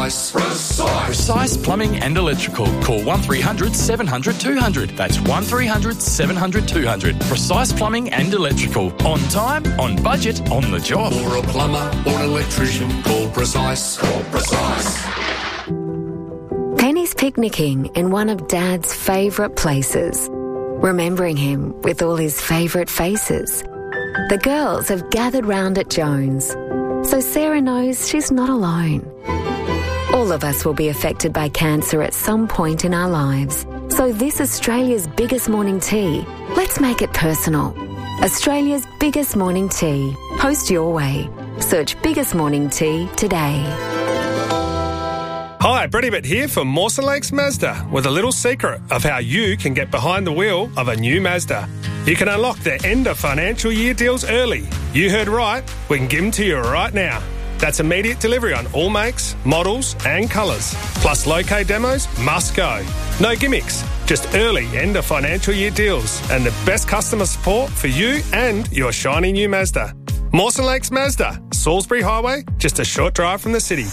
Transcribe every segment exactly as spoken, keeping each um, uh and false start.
precise. Precise. Precise Plumbing and Electrical. Call one three hundred seven hundred two hundred. That's one three hundred seven hundred two hundred. Precise Plumbing and Electrical. On time, on budget, on the job. For a plumber or an electrician, call Precise. Call Precise. Penny's picnicking in one of Dad's favourite places, remembering him with all his favourite faces. The girls have gathered round at Jones, so Sarah knows she's not alone. All of us will be affected by cancer at some point in our lives. So this Australia's biggest morning tea, let's make it personal. Australia's biggest morning tea. Post your way. Search Biggest Morning Tea today. Hi, Brett Ibbott here from Mawson Lakes Mazda with a little secret of how you can get behind the wheel of a new Mazda. You can unlock the end of financial year deals early. You heard right, we can give them to you right now. That's immediate delivery on all makes, models and colours. Plus low-K demos must go. No gimmicks, just early end of financial year deals and the best customer support for you and your shiny new Mazda. Mawson Lakes Mazda, Salisbury Highway, just a short drive from the city.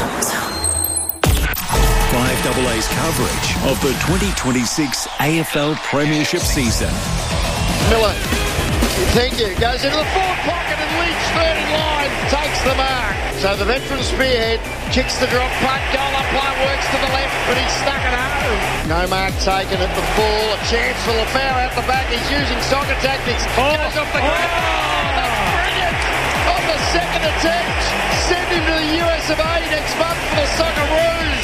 five A A's coverage of the twenty twenty-six A F L Premiership season. Miller, thank you, goes into the forward pocket and Leach third in line, takes the mark. So the veteran spearhead kicks the drop punt, goal umpire works to the left, but he's stuck it home. No mark taken at the full, a chance for Lafau out the back, he's using soccer tactics, oh, goes off the ground. Oh, that's brilliant! On the second attempt, send him to the U S of A next month for the Socceroos.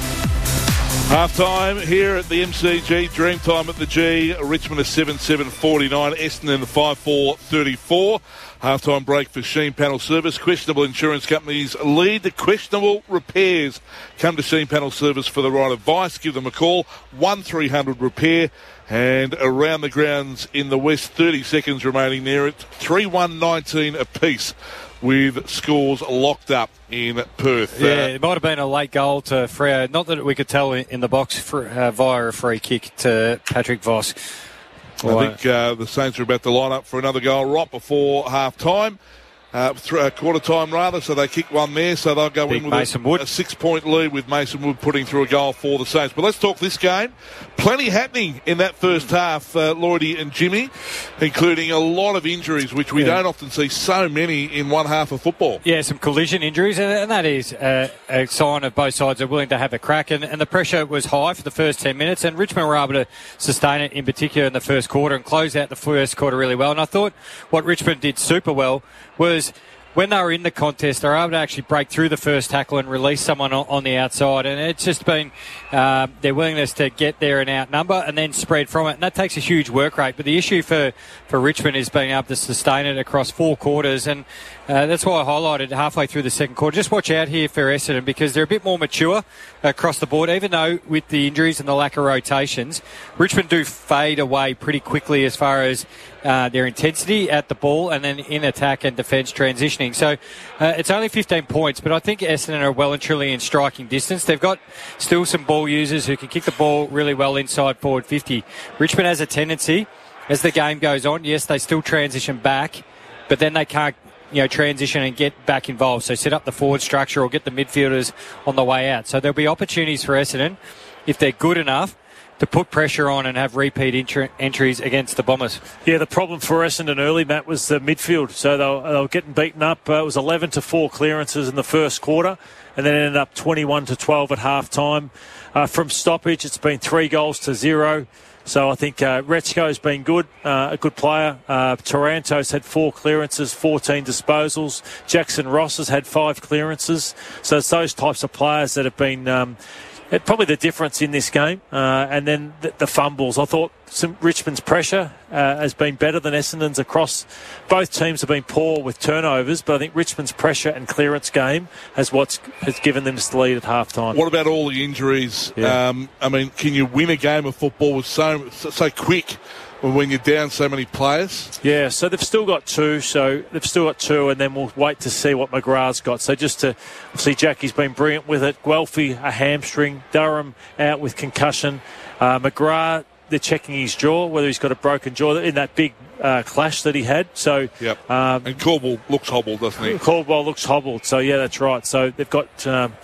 Half time here at the M C G, Dreamtime at the G, Richmond a seven seven forty-nine, Essendon a five four thirty-four. Half time break for Sheen Panel Service. Questionable insurance companies lead the questionable repairs. Come to Sheen Panel Service for the right advice. Give them a call, one three hundred repair. And around the grounds in the west, thirty seconds remaining there. It's three one nineteen apiece, with scores locked up in Perth. Yeah, Uh, it might have been a late goal to Freo. Not that we could tell in the box for, uh, via a free kick to Patrick Voss. I think uh, the Saints are about to line up for another goal right before half-time. Uh, th- uh, quarter time rather, so they kick one there, so they'll go Big in with Mason a, Wood. a six-point lead with Mason Wood putting through a goal for the Saints. But let's talk this game. Plenty happening in that first half, uh, Lloydie and Jimmy, including a lot of injuries, which we Yeah. don't often see so many in one half of football. Yeah, some collision injuries, and, and that is uh, a sign of both sides are willing to have a crack. And, and the pressure was high for the first ten minutes, and Richmond were able to sustain it in particular in the first quarter and close out the first quarter really well. And I thought what Richmond did super well was, when they were in the contest, they were able to actually break through the first tackle and release someone on, on the outside. And it's just been uh, their willingness to get there and outnumber and then spread from it. And that takes a huge work rate. But the issue for, for Richmond is being able to sustain it across four quarters. And uh, that's why I highlighted halfway through the second quarter. Just watch out here for Essendon, because they're a bit more mature across the board. Even though with the injuries and the lack of rotations, Richmond do fade away pretty quickly as far as uh, their intensity at the ball and then in attack and defence transitioning. So uh, it's only fifteen points, but I think Essendon are well and truly in striking distance. They've got still some ball users who can kick the ball really well inside forward fifty. Richmond has a tendency, as the game goes on, yes, they still transition back, but then they can't, you know, transition and get back involved. So set up the forward structure or get the midfielders on the way out. So there'll be opportunities for Essendon, if they're good enough, to put pressure on and have repeat entry- entries against the Bombers. Yeah, the problem for Essendon early, Matt, was the midfield. So they were, they were getting beaten up. Uh, it was eleven to four clearances in the first quarter, and then ended up twenty-one to twelve at half-time. Uh, from stoppage, it's been three goals to zero. So I think uh, Rechko's been good, uh, a good player. Uh, Taranto's had four clearances, fourteen disposals. Jackson Ross has had five clearances. So it's those types of players that have been um, probably the difference in this game. Uh, and then the, the fumbles. I thought some Richmond's pressure uh, has been better than Essendon's across. Both teams have been poor with turnovers, but I think Richmond's pressure and clearance game has what's has given them the lead at half time. What about all the injuries? Yeah. Um, I mean, can you win a game of football with so so, so quick when you're down so many players? Yeah, so they've still got two, so they've still got two, and then we'll wait to see what McGrath's got. So just to see, Jackie's been brilliant with it. Guelphy, a hamstring. Durham out with concussion. Uh, McGrath, they're checking his jaw, whether he's got a broken jaw in that big uh, clash that he had. So, yep. Um, and Caldwell looks hobbled, doesn't he? Caldwell looks hobbled. So, yeah, that's right. So they've got um,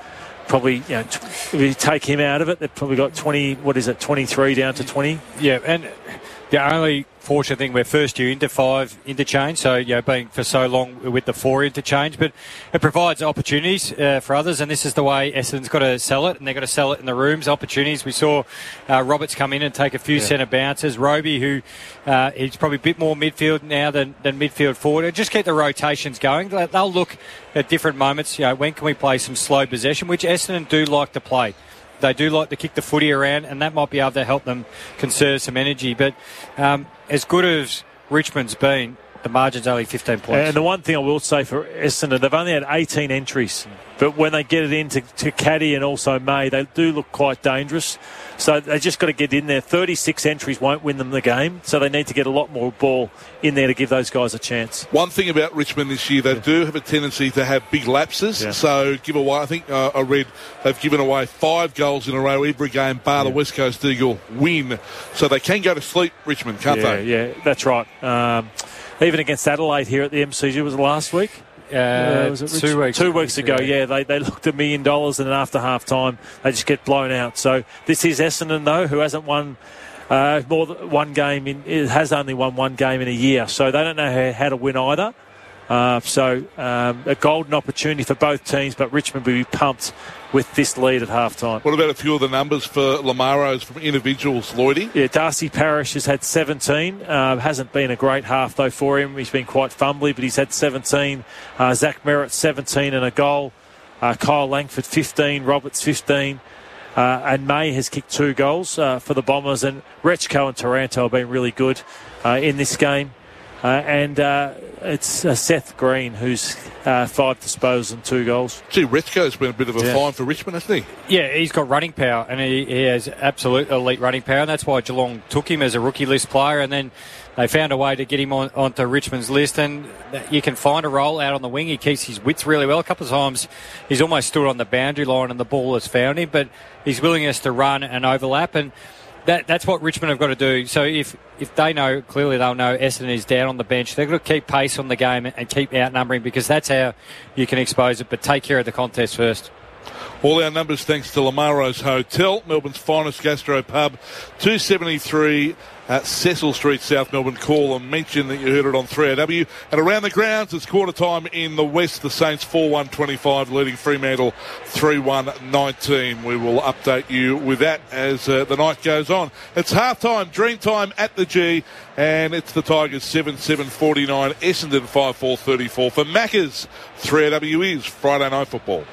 probably, you know, t- if you take him out of it, they've probably got twenty, what is it, twenty-three down to twenty. Yeah, and the only fortunate thing, we're first year into five interchange, so, you know, being for so long with the four interchange, but it provides opportunities uh, for others, and this is the way Essendon's got to sell it, and they've got to sell it in the rooms, opportunities. We saw uh, Roberts come in and take a few yeah. centre bounces. Roby, who uh, he's probably a bit more midfield now than, than midfield forward. Just keep the rotations going. They'll look at different moments, you know, when can we play some slow possession, which Essendon do like to play. They do like to kick the footy around, and that might be able to help them conserve some energy. But um, as good as Richmond's been, the margin's only fifteen points. And the one thing I will say for Essendon, they've only had eighteen entries. But when they get it into to Caddy and also May, they do look quite dangerous. So they just got to get in there. thirty-six entries won't win them the game, so they need to get a lot more ball in there to give those guys a chance. One thing about Richmond this year, they yeah. do have a tendency to have big lapses. Yeah. So give away, I think uh, I read they've given away five goals in a row every game, bar yeah. the West Coast Eagle win. So they can go to sleep, Richmond, can't yeah, they? Yeah, that's right. Um, even against Adelaide here at the M C G, was it last week? Uh, uh, was it two weeks two weeks ago, yeah. yeah, they, they looked a million dollars, and then after half time they just get blown out. So this is Essendon, though, who hasn't won uh, more than one game in it has only won one game in a year, so they don't know how, how to win either. Uh, so um, a golden opportunity for both teams, but Richmond will be pumped with this lead at half time. What about a few of the numbers for Lamaros from individuals, Lloydie? Yeah, Darcy Parish has had seventeen. Uh, hasn't been a great half, though, for him. He's been quite fumbly, but he's had seventeen. Uh, Zach Merritt, seventeen and a goal. Uh, Kyle Langford, fifteen. Roberts, fifteen. Uh, and May has kicked two goals uh, for the Bombers. And Rechko and Taranto have been really good uh, in this game. Uh, and uh, it's uh, Seth Green who's uh, five disposals and two goals. Gee, Rechko's been a bit of a yeah. find for Richmond, hasn't he? Yeah, he's got running power, and he, he has absolute elite running power, and that's why Geelong took him as a rookie list player, and then they found a way to get him on, onto Richmond's list, and you can find a role out on the wing. He keeps his width really well. A couple of times he's almost stood on the boundary line and the ball has found him, but his willingness to run and overlap, and That, that's what Richmond have got to do. So if, if they know, clearly they'll know Essendon is down on the bench, they've got to keep pace on the game and keep outnumbering, because that's how you can expose it. But take care of the contest first. All our numbers thanks to Lamaro's Hotel, Melbourne's finest gastro pub, two seventy-three at Cecil Street, South Melbourne. Call and mention that you heard it on three A W. And around the grounds, it's quarter time in the West. The Saints four one twenty-five, leading Fremantle three one nineteen. We will update you with that as uh, the night goes on. It's half-time, dream time at the G, and it's the Tigers seven seven forty-nine, Essendon five four thirty-four. For Maccas, three A W is Friday Night Football.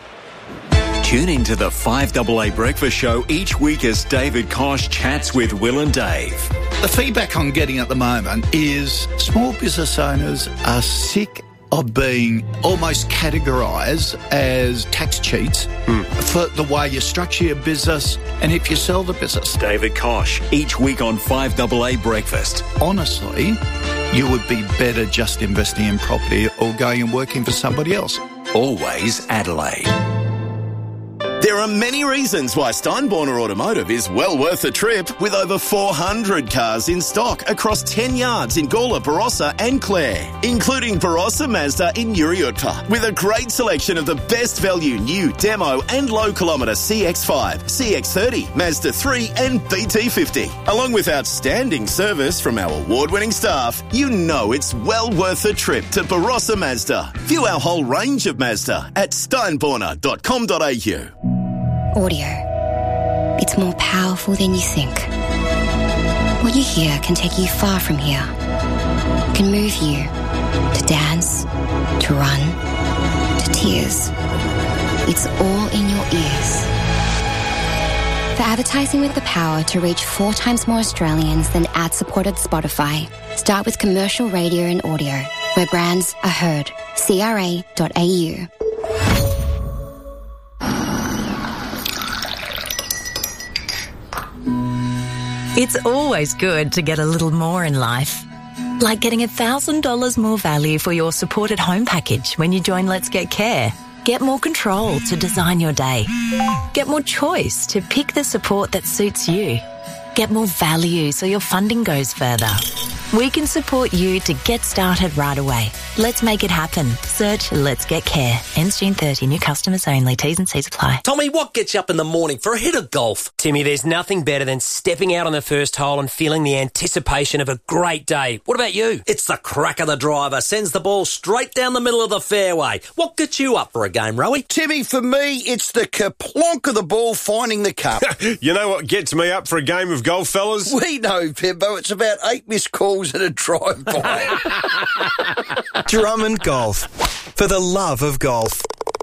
Tune into the five A A Breakfast Show each week as David Kosh chats with Will and Dave. The feedback I'm getting at the moment is small business owners are sick of being almost categorised as tax cheats mm. for the way you structure your business and if you sell the business. David Kosh, each week on five A A Breakfast. Honestly, you would be better just investing in property or going and working for somebody else. Always Adelaide. There are many reasons why Steinborner Automotive is well worth a trip, with over four hundred cars in stock across ten yards in Gawler, Barossa and Clare, including Barossa Mazda in Uriutpa, with a great selection of the best value new, demo and low kilometre C X five, C X thirty, Mazda three and B T fifty. Along with outstanding service from our award-winning staff, you know it's well worth a trip to Barossa Mazda. View our whole range of Mazda at steinborner dot com dot a u. Audio. It's more powerful than you think. What you hear can take you far from here. Can move you to dance, to run, to tears. It's all in your ears. For advertising with the power to reach four times more Australians than ad-supported Spotify, start with commercial radio and audio, where brands are heard. C R A dot A U. It's always good to get a little more in life. Like getting one thousand dollars more value for your supported home package when you join Let's Get Care. Get more control to design your day. Get more choice to pick the support that suits you. Get more value so your funding goes further. we can support you to get started right away. Let's make it happen. Search Let's Get Care. Ends June thirtieth. New customers only. T's and C's apply. Tommy, what gets you up in the morning for a hit of golf? Timmy, there's nothing better than stepping out on the first hole and feeling the anticipation of a great day. What about you? It's the crack of the driver. Sends the ball straight down the middle of the fairway. What gets you up for a game, Rowie? Timmy, for me, it's the kerplonk of the ball finding the cup. You know what gets me up for a game of golf, fellas? We know, Pimbo. It's about eight missed calls and a drive-by. Drummond Golf. For the love of golf.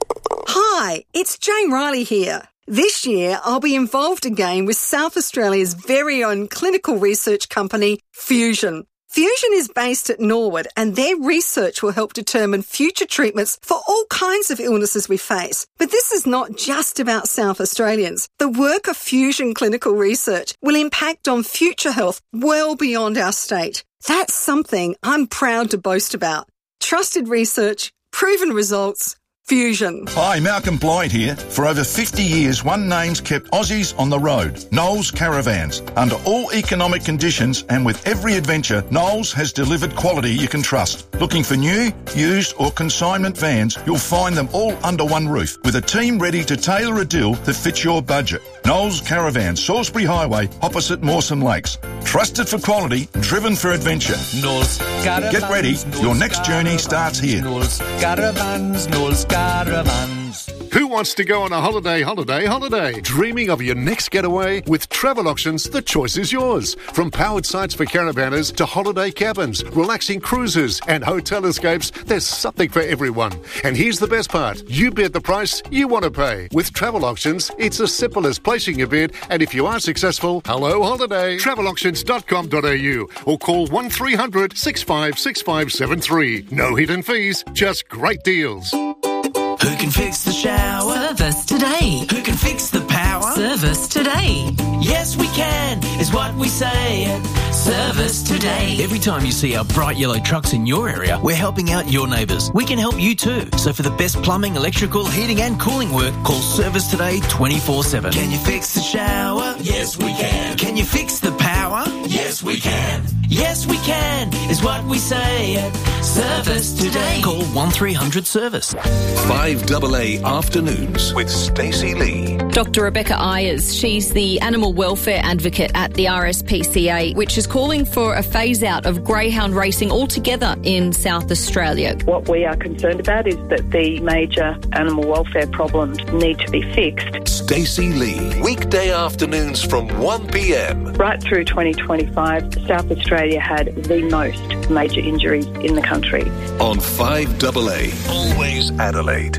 Hi, it's Jane Riley here. This year, I'll be involved again with South Australia's very own clinical research company, Fusion. Fusion is based at Norwood, and their research will help determine future treatments for all kinds of illnesses we face. But this is not just about South Australians. The work of Fusion Clinical Research will impact on future health well beyond our state. That's something I'm proud to boast about. Trusted research, proven results, Fusion. Hi, Malcolm Blythe here. For over fifty years, one name's kept Aussies on the road. Knowles Caravans. Under all economic conditions and with every adventure, Knowles has delivered quality you can trust. Looking for new, used or consignment vans, you'll find them all under one roof with a team ready to tailor a deal that fits your budget. Knowles Caravans, Salisbury Highway, opposite Mawson Lakes. Trusted for quality, driven for adventure. Knowles Caravans. Get ready. Knowles Your next journey Caravans, starts here. Knowles Caravans. Knowles Caravans. Who wants to go on a holiday, holiday, holiday? Dreaming of your next getaway? With Travel Options, the choice is yours. From powered sites for caravanners to holiday cabins, relaxing cruises and hotel escapes, there's something for everyone. And here's the best part. You bid the price you want to pay. With Travel Options, it's as simple as placing your bid, and if you are successful, hello holiday. travel auctions dot com dot a u or call one three hundred, six five six five seven three. No hidden fees, just great deals. Who can fix the shower? Service today. Who can fix the power? Service today. Yes, we can, is what we say at Service Today. Every time you see our bright yellow trucks in your area, we're helping out your neighbours. We can help you too. So for the best plumbing, electrical, heating and cooling work, call Service Today twenty-four seven. Can you fix the shower? Yes, we can. Can you fix the power? Yes, we can. Yes, we can, is what we say at Service Today. Call one three hundred service. five A A Afternoons with Stacey Lee. Doctor Rebecca Ayers, she's the animal welfare advocate at the R S P C A, which is calling for a phase-out of greyhound racing altogether in South Australia. What we are concerned about is that the major animal welfare problems need to be fixed. Stacey Lee, weekday afternoons from one p m. Right through twenty twenty-five, South Australia had the most major injuries in the country. On five A A, always Adelaide.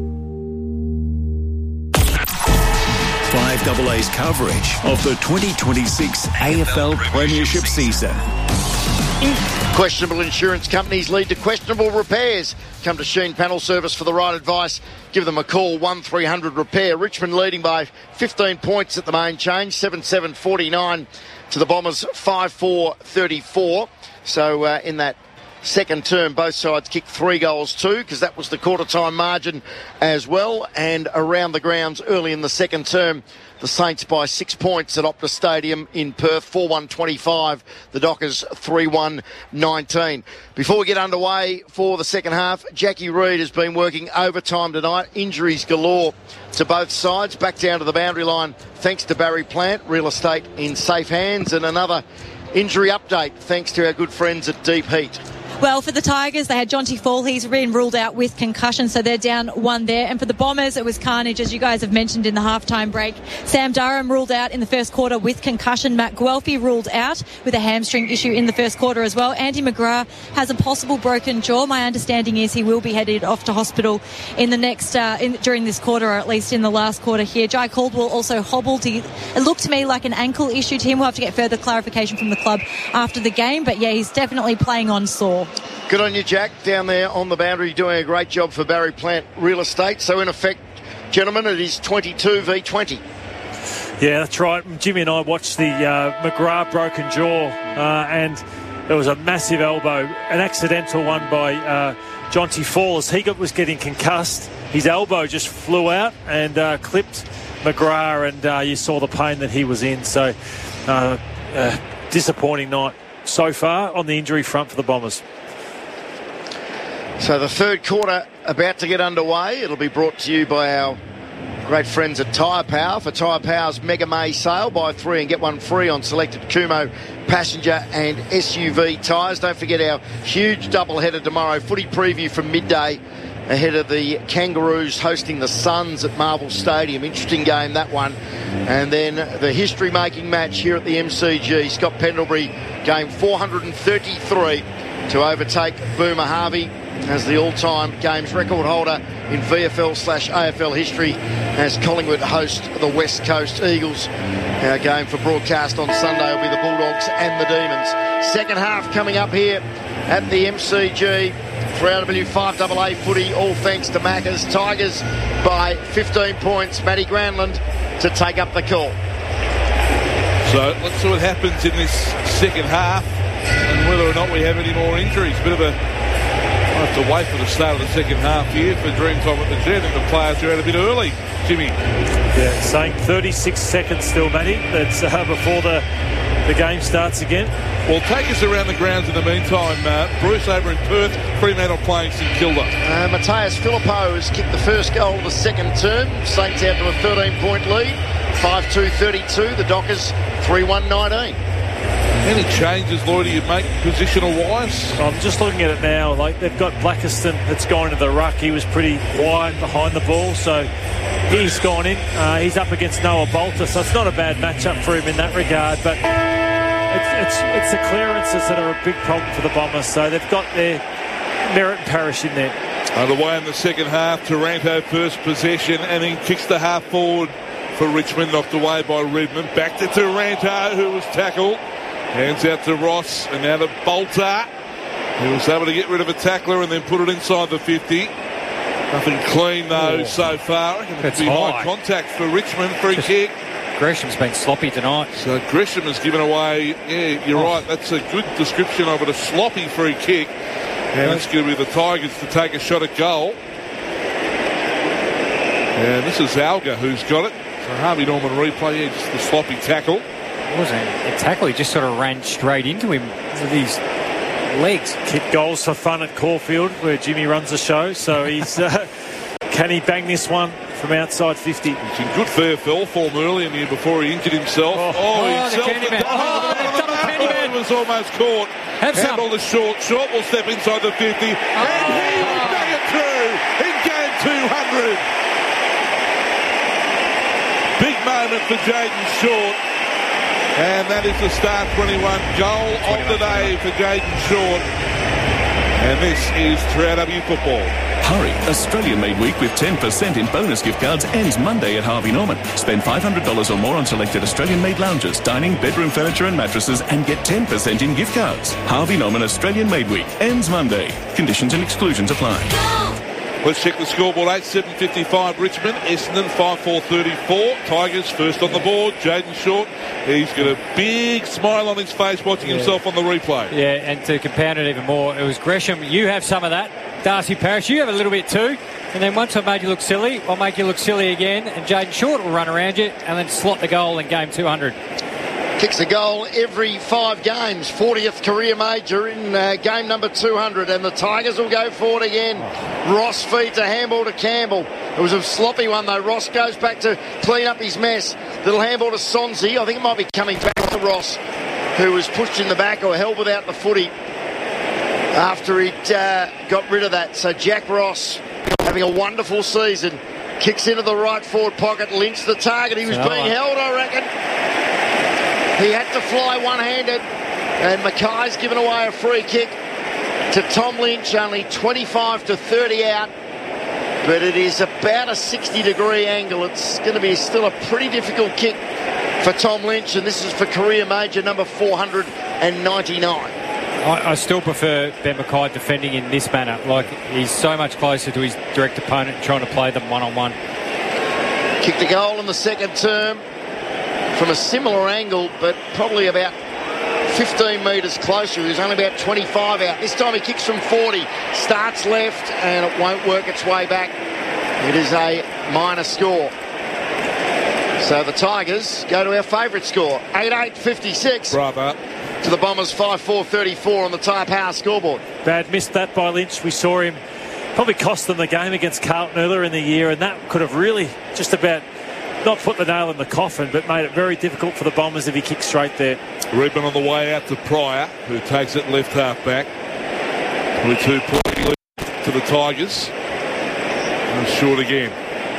five A A's coverage of the twenty twenty-six A F L Premiership season. Questionable insurance companies lead to questionable repairs. Come to Sheen Panel Service for the right advice. Give them a call, one three hundred repair. Richmond leading by fifteen points at the main change, seven seven forty-nine to the Bombers, five four thirty-four. So uh, in that second term, both sides kicked three goals too, because that was the quarter-time margin as well. And around the grounds early in the second term, the Saints by six points at Optus Stadium in Perth, four one twenty-five. The Dockers three one nineteen. Before we get underway for the second half, Jackie Reid has been working overtime tonight. Injuries galore to both sides. Back down to the boundary line thanks to Barry Plant. Real estate in safe hands. And another injury update thanks to our good friends at Deep Heat. Well, for the Tigers, they had Jonty Fall. He's been ruled out with concussion, so they're down one there. And for the Bombers, it was carnage, as you guys have mentioned in the halftime break. Sam Durham ruled out in the first quarter with concussion. Matt Guelphy ruled out with a hamstring issue in the first quarter as well. Andy McGrath has a possible broken jaw. My understanding is he will be headed off to hospital in the next uh, in, during this quarter, or at least in the last quarter here. Jai Caldwell also hobbled. He, it looked to me like an ankle issue to him. We'll have to get further clarification from the club after the game. But, yeah, he's definitely playing on sore. Good on you, Jack, down there on the boundary, doing a great job for Barry Plant Real Estate. So, in effect, gentlemen, it is twenty-two v twenty. Yeah, that's right. Jimmy and I watched the uh, McGrath broken jaw, uh, and there was a massive elbow, an accidental one by uh, Jonty Fall. As he got, was getting concussed, his elbow just flew out and uh, clipped McGrath, and uh, you saw the pain that he was in. So, uh, uh, disappointing night so far on the injury front for the Bombers. So the third quarter about to get underway. It'll be brought to you by our great friends at Tyre Power. For Tyre Power's Mega May sale, buy three and get one free on selected Kumo passenger and S U V tyres. Don't forget our huge doubleheader tomorrow. Footy preview from midday ahead of the Kangaroos hosting the Suns at Marvel Stadium. Interesting game, that one. And then the history-making match here at the M C G. Scott Pendlebury, game four hundred thirty-three to overtake Boomer Harvey as the all-time games record holder in V F L slash A F L history as Collingwood host the West Coast Eagles. Our game for broadcast on Sunday will be the Bulldogs and the Demons. Second half coming up here at the M C G for R W five A A footy, all thanks to Macca's. Tigers by fifteen points. Matty Granlund to take up the call. So let's see what happens in this second half and whether or not we have any more injuries. Bit of a I'll have to wait for the start of the second half here for Dreamtime at the Jet, and the players are out a bit early. Jimmy. Yeah, saying thirty-six seconds still, Matty. That's uh, before the the game starts again. Well, take us around the grounds in the meantime. Uh, Bruce over in Perth, Fremantle playing St Kilda. Uh, Matthias Filippo has kicked the first goal of the second term. Saints out to a thirteen-point lead. five two thirty-two. The Dockers three one nineteen. Any changes, Lloyd, you make positional-wise? I'm just looking at it now. Like, they've got Blackiston that's gone into the ruck. He was pretty quiet behind the ball, so he's gone in. Uh, he's up against Noah Bolter, so it's not a bad matchup for him in that regard. But it's, it's, it's the clearances that are a big problem for the Bombers. So they've got their Merritt and Parrish in there. Underway in the second half, Taranto first possession, and then kicks the half forward for Richmond, knocked away by Redmond. Back to Taranto, who was tackled. Hands out to Ross, and now to Bolter, who was able to get rid of a tackler and then put it inside the fifty. Nothing clean, though, oh. so far. It's be high. high contact for Richmond. Free Just kick. Gresham's been sloppy tonight. So Gresham has given away, yeah, you're oh. right, that's a good description of it, a sloppy free kick. And it's going to be the Tigers to take a shot at goal. And this is Alga who's got it. So Harvey Norman replay, yeah, just the sloppy tackle. It wasn't a tackle, he just sort of ran straight into him with his legs. Kick goals for fun at Caulfield, where Jimmy runs the show. So he's uh, can he bang this one from outside fifty? He's in good V F L form early in the year before he injured himself. Oh, oh, oh he's the Candyman. Oh, oh, double Candyman. It was almost caught. Handball is short. Short will step inside the fifty. Oh. And he will bang it through in game two hundred. Big moment for Jaden Short. And that is the start twenty-one goal of the day for Jaden Short. And this is three R W Football. Hurry! Australian-made week with ten percent in bonus gift cards ends Monday at Harvey Norman. Spend five hundred dollars or more on selected Australian-made lounges, dining, bedroom furniture and mattresses and get ten percent in gift cards. Harvey Norman Australian-made week ends Monday. Conditions and exclusions apply. Let's check the scoreboard. eight seven fifty-five Richmond, Essendon five four thirty-four. Tigers first on the board. Jaden Short, he's got a big smile on his face watching yeah. himself on the replay. Yeah, and to compound it even more, it was Gresham. You have some of that. Darcy Parish, you have a little bit too. And then once I've made you look silly, I'll make you look silly again. And Jaden Short will run around you and then slot the goal in game two hundred. Kicks a goal every five games. fortieth career major in uh, game number two hundred. And the Tigers will go forward again. Ross feeds a handball to Campbell. It was a sloppy one, though. Ross goes back to clean up his mess. Little handball to Sonzi. I think it might be coming back to Ross, who was pushed in the back or held without the footy after he'd uh, got rid of that. So Jack Ross having a wonderful season. Kicks into the right forward pocket. Lynch the target. He was being held, I reckon. He had to fly one-handed, and Mackay's given away a free kick to Tom Lynch, only twenty-five to thirty out, but it is about a sixty degree angle. It's going to be still a pretty difficult kick for Tom Lynch, and this is for career major number four hundred ninety-nine. I, I still prefer Ben Mackay defending in this manner. Like, he's so much closer to his direct opponent, trying to play them one-on-one. Kicked a goal in the second term from a similar angle, but probably about fifteen metres closer. He was only about twenty-five out. This time he kicks from forty, starts left, and it won't work its way back. It is a minor score. So the Tigers go to our favourite score, eight eight fifty-six. Bravo. to the Bombers, five four thirty-four on the Tyre Power scoreboard. Bad missed that by Lynch. We saw him probably cost them the game against Carlton earlier in the year, and that could have really just about not put the nail in the coffin, but made it very difficult for the Bombers if he kicked straight there. Redmond on the way out to Pryor, who takes it left half back. twenty-two point lead to the Tigers. And short again.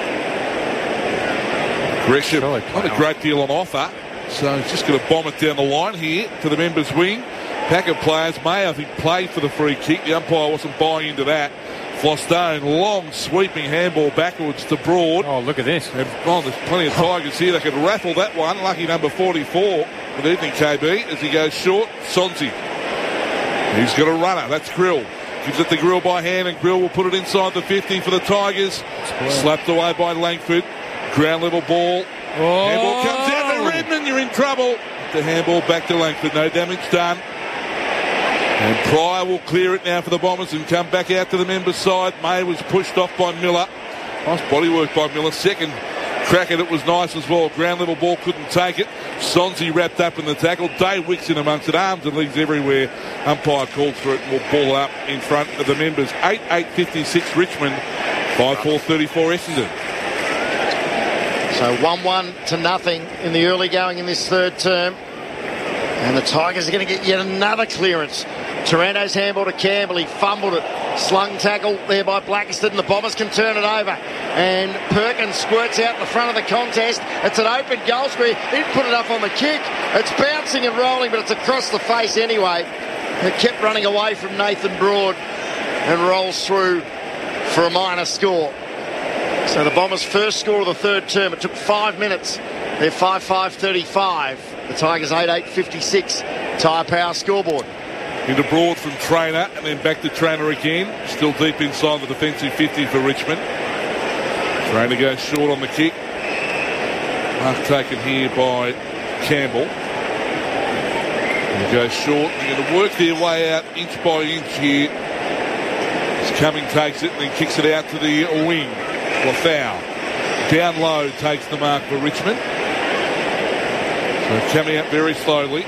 Gresham, not a great deal on offer, so he's just going to bomb it down the line here to the members' wing. Pack of players may, I think, play for the free kick. The umpire wasn't buying into that. Flostone, long sweeping handball backwards to Broad. Oh, look at this. And, oh, there's plenty of Tigers here. They could raffle that one. Lucky number forty-four. Good evening, K B. As he goes short, Sonsi. He's got a runner. That's Grill. Gives it to Grill by hand, and Grill will put it inside the fifty for the Tigers. Slapped away by Langford. Ground level ball. Oh. Handball comes out to Redmond. You're in trouble. The handball back to Langford. No damage done. And Pryor will clear it now for the Bombers and come back out to the members' side. May was pushed off by Miller. Nice body work by Miller. Second crack at it was nice as well. Ground level ball couldn't take it. Sonsi wrapped up in the tackle. Dave Wicks in amongst it. Arms and legs everywhere. Umpire called for it and will ball up in front of the members. eight eight fifty-six Richmond. five four thirty-four Essendon. So one one to nothing in the early going in this third term. And the Tigers are going to get yet another clearance. Taranto's handball to Campbell. He fumbled it. Slung tackle there by Blackiston. And the Bombers can turn it over. And Perkins squirts out in the front of the contest. It's an open goal square. He didn't put it up on the kick. It's bouncing and rolling, but it's across the face anyway. It kept running away from Nathan Broad and rolls through for a minor score. So the Bombers' first score of the third term. It took five minutes. They're five five thirty-five. The Tigers eight eight fifty-six. Tyre Power scoreboard. Into Broad from Trainer and then back to Trainer again. Still deep inside the defensive fifty for Richmond. Trainer goes short on the kick. Mark taken here by Campbell. And he goes short. They're going to work their way out inch by inch here. As Cumming takes it and then kicks it out to the wing. Lafau. Down low takes the mark for Richmond. So coming out very slowly.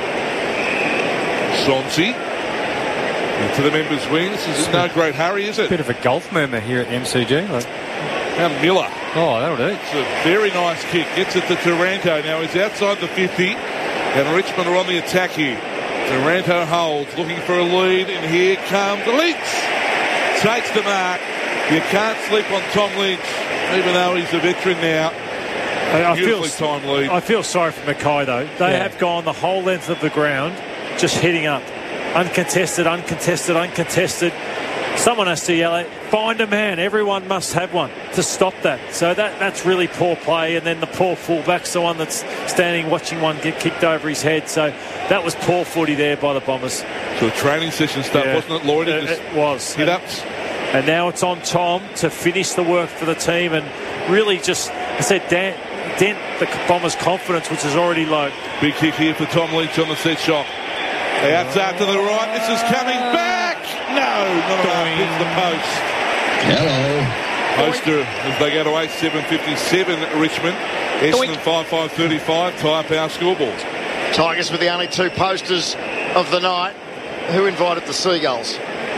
Sonsi to the members' wing. This is in no great hurry, is it? Bit of a golf murmur here at the M C G. Like. And Miller. Oh, that'll do. It's a very nice kick. Gets it to Taranto. Now he's outside the fifty. And Richmond are on the attack here. Taranto holds, looking for a lead. And here comes Lynch. Takes the mark. You can't sleep on Tom Lynch, even though he's a veteran now. I feel, time lead. I feel sorry for Mackay, though. They Yeah. have gone the whole length of the ground, just hitting up. Uncontested, uncontested, uncontested. Someone has to yell, find a man. Everyone must have one to stop that. So that that's really poor play. And then the poor fullback's the one that's standing watching one get kicked over his head. So that was poor footy there by the Bombers. So training session stuff, Yeah. wasn't it, Lloyd? It, it was. Hit-ups. And now it's on Tom to finish the work for the team and really just, I said, dent, dent the Bombers' confidence, which is already low. Big kick here for Tom Lynch on the set shot. Outside to the right. This is coming back. No, not enough. Hits the post. Hello. Poster as they go to eight seven fifty-seven Richmond. Essendon five five thirty-five. Tyre Power scoreboard. Tigers with the only two posters of the night. Who invited the Seagulls?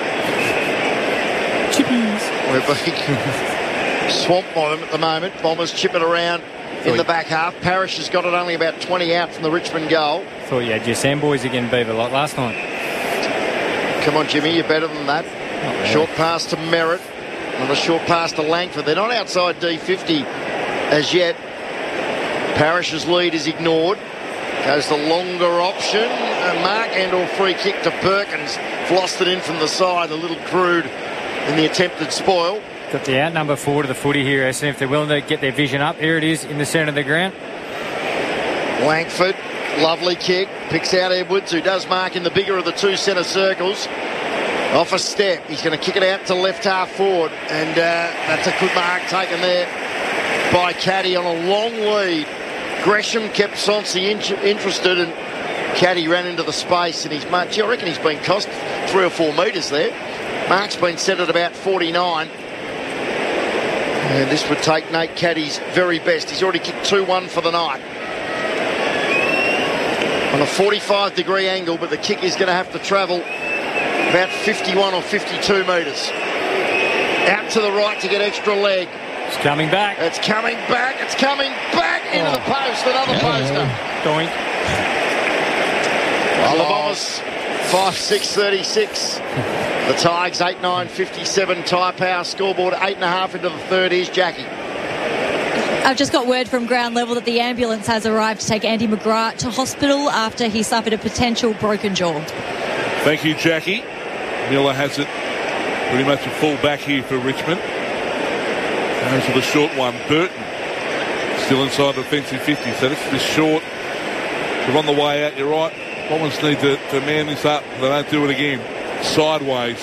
Chippies. We're being swamped by them at the moment. Bombers chip it around in the back half. Parrish has got it only about twenty out from the Richmond goal. Thought you had your Sandboys again, Beaver, like last night. Come on, Jimmy, you're better than that. Really. Short pass to Merritt. And a short pass to Langford. They're not outside D fifty as yet. Parrish's lead is ignored. Goes the longer option. A mark and or free kick to Perkins. Flossed it in from the side. A little crude in the attempted spoil. Got the outnumber forward of the footy here, Essendon. If they're willing to get their vision up, here it is in the centre of the ground. Langford, lovely kick. Picks out Edwards, who does mark in the bigger of the two centre circles. Off a step. He's going to kick it out to left half forward. And uh, that's a good mark taken there by Caddy on a long lead. Gresham kept Sonsi in- interested and Caddy ran into the space and he's marked. I reckon he's been cost three or four metres there. Mark's been set at about forty-nine. And this would take Nate Caddy's very best. He's already kicked two one for the night. on a forty-five degree angle, but the kick is going to have to travel about fifty-one or fifty-two metres. Out to the right to get extra leg. It's coming back. It's coming back. It's coming back into Oh. the post. Another Yeah. poster. Doink. Well, the Bombers five six thirty-six. The Tigers eight nine fifty-seven. Tyre Power scoreboard eight and a half into the third. Here's Jackie. I've just got word from ground level that the ambulance has arrived to take Andy McGrath to hospital after he suffered a potential broken jaw. Thank you, Jackie. Miller has it pretty much a full back here for Richmond. Goes for the short one. Burton still inside the defensive fifty. So this is the short. They're on the way out. You're right. Bombers need to, to man this up. They don't do it again. Sideways.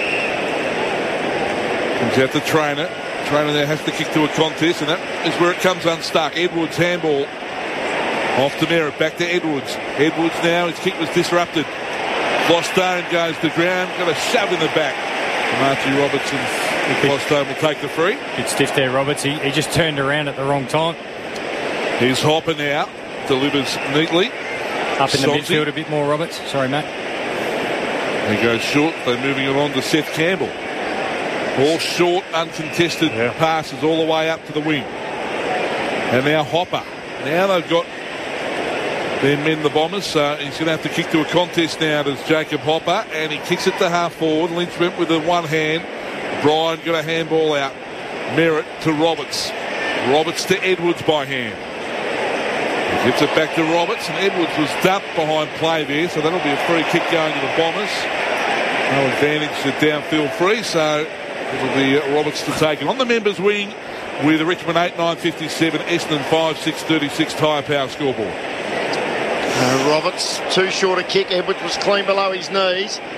Comes out the trainer. Trainer there has to kick to a contest, and that is where it comes unstuck. Edwards handball off to Merritt. Back to Edwards. Edwards now. His kick was disrupted. Flostone goes to ground. Got a shove in the back. Marty Robertson. Flostone will take the free. Bit stiff there, Roberts. He, he just turned around at the wrong time. Here's Hopper now. Delivers neatly. Up in the Sonsi. midfield a bit more, Roberts. Sorry, Matt. He goes short. They're moving it on to Seth Campbell. All short, uncontested yeah. passes all the way up to the wing. And now Hopper. Now they've got their men, the Bombers, so he's going to have to kick to a contest now. Does Jacob Hopper, and he kicks it to half forward. Lynch went with the one hand. Bryan got a handball out. Merritt to Roberts. Roberts to Edwards by hand. He gets it back to Roberts, and Edwards was dumped behind play there, so that'll be a free kick going to the Bombers. No advantage to downfield free, so it'll be Roberts to take it. On the members' wing with Richmond eight nine fifty-seven, Essendon five six thirty-six Tyre Power scoreboard. Uh, Roberts, too short a kick. Edwards was clean below his knees.